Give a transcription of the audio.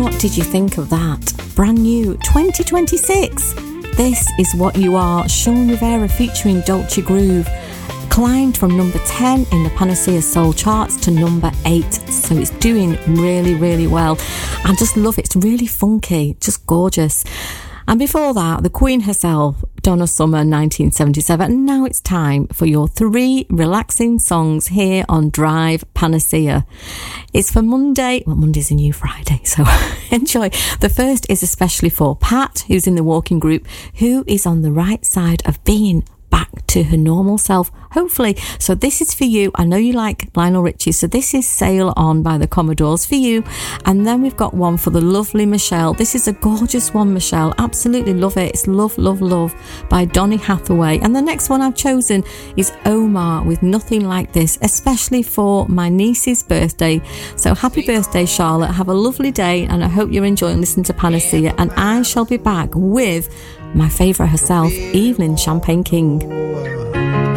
What did you think of that? Brand new 2026. This is What You Are, Sean Rivera featuring Dolce Groove. Climbed from number 10 in the Panacea Soul charts to number 8. So it's doing really, really well. I just love it. It's really funky, just gorgeous. And before that, the Queen herself, Donna Summer, 1977. And now it's time for your 3 relaxing songs here on Drive Panacea. It's for Monday. Well, Monday's a new Friday, so enjoy. The first is especially for Pat, who's in the walking group, who is on the right side of being back to her normal self, hopefully. So this is for you. I know you like Lionel Richie, so this is Sail On by the Commodores for you. And then we've got one for the lovely Michelle. This is a gorgeous one, Michelle. Absolutely love it. It's Love, Love, Love by Donny Hathaway. And the next one I've chosen is Omar with Nothing Like This, especially for my niece's birthday. So happy birthday, Charlotte. Have a lovely day, and I hope you're enjoying listening to Panacea. And I shall be back with my favourite herself, Evelyn Champagne King.